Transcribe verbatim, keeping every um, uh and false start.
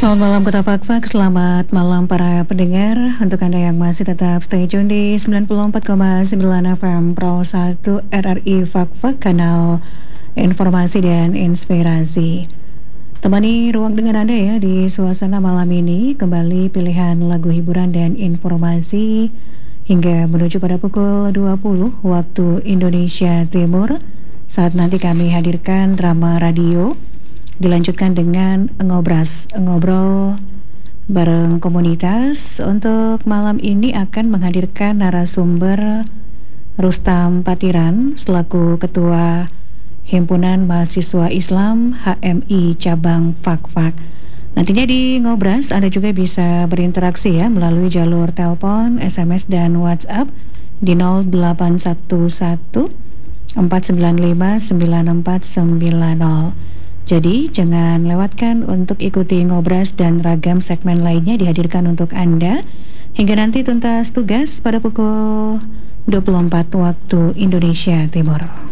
Selamat malam Kota Fakfak, selamat malam para pendengar. Untuk Anda yang masih tetap stay tune di sembilan puluh empat koma sembilan F M Pro satu R R I Fakfak, kanal informasi dan inspirasi. Temani ruang dengan Anda ya di suasana malam ini, kembali pilihan lagu hiburan dan informasi hingga menuju pada pukul dua puluh waktu Indonesia Timur. Saat nanti kami hadirkan drama radio, dilanjutkan dengan ngobras ngobrol bareng komunitas. Untuk malam ini akan menghadirkan narasumber Rustam Patiran selaku Ketua Himpunan Mahasiswa Islam H M I Cabang Fakfak. Nantinya di ngobras Anda juga bisa berinteraksi ya melalui jalur telepon, S M S dan WhatsApp di nol delapan satu satu empat sembilan lima sembilan empat sembilan nol. Jadi jangan lewatkan untuk ikuti ngobras dan ragam segmen lainnya dihadirkan untuk Anda hingga nanti tuntas tugas pada pukul dua puluh empat waktu Indonesia Timur.